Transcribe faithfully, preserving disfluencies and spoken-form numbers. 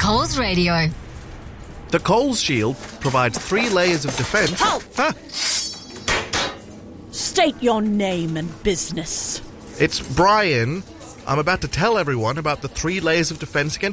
Coles Radio. The Coles Shield provides three layers of defence. Halt! Huh? State your name and business. It's Brian. I'm about to tell everyone about the three layers of defence against